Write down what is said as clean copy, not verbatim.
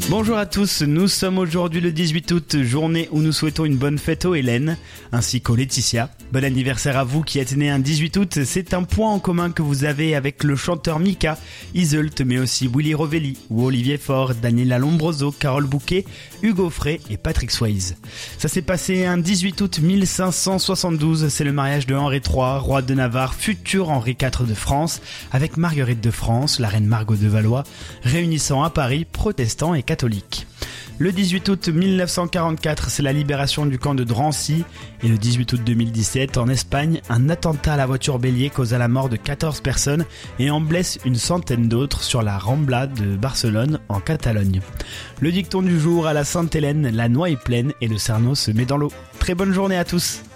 Bonjour à tous, nous sommes aujourd'hui le 18 août, journée où nous souhaitons une bonne fête aux Hélène, ainsi qu'aux Laetitia. Bon anniversaire à vous qui êtes nés un 18 août, c'est un point en commun que vous avez avec le chanteur Mika, Iseult, mais aussi Willy Rovelli, ou Olivier Faure, Daniela Lombroso, Carole Bouquet, Hugo Frey et Patrick Swayze. Ça s'est passé un 18 août 1572, c'est le mariage de Henri III, roi de Navarre, futur Henri IV de France, avec Marguerite de France, la reine Margot de Valois, réunissant à Paris protestants et catholiques. Le 18 août 1944, c'est la libération du camp de Drancy. Et le 18 août 2017, en Espagne, un attentat à la voiture bélier causa la mort de 14 personnes et en blesse une centaine d'autres sur la Rambla de Barcelone, en Catalogne. Le dicton du jour à la Sainte-Hélène, la noix est pleine et le cerneau se met dans l'eau. Très bonne journée à tous.